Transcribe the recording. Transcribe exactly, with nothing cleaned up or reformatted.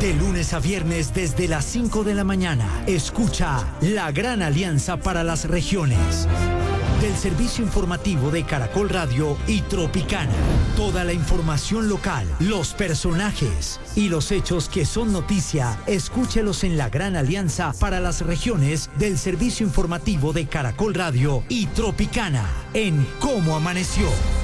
De lunes a viernes desde las cinco de la mañana, escucha La Gran Alianza para las Regiones. Del servicio informativo de Caracol Radio y Tropicana. Toda la información local, los personajes y los hechos que son noticia, escúchelos en La Gran Alianza para las Regiones del servicio informativo de Caracol Radio y Tropicana en Cómo Amaneció.